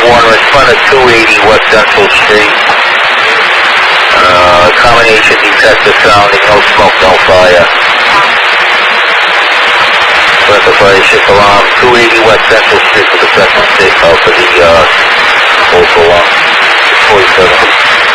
Warner in front of 280 West Central Street. Combination detector sounding, no smoke, no fire. Fire shift alarm, 280 West Central Street for the Central State, for the local 47.